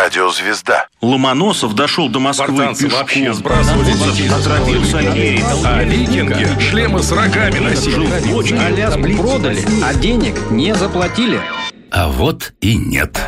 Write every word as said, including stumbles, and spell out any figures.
радиозвезда. Ломоносов дошел до Москвы Спартанцы пешком. вообще сбрасывали детей. Отравился Альгерий. А викинги шлемы с рогами носили. Аляску продали, а денег не заплатили. А вот и нет.